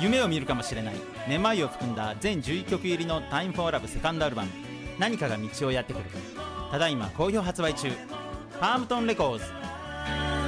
夢を見るかもしれないめまいを含んだ全11曲入りの Time for Love セカンドアルバム何かが道をやってくる、ただいま好評発売中。パームトンレコーズ